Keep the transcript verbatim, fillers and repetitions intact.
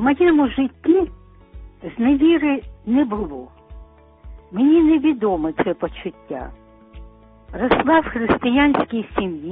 моєму житті зневіри не було. Мені невідоме це почуття. Росла в християнській сім'ї.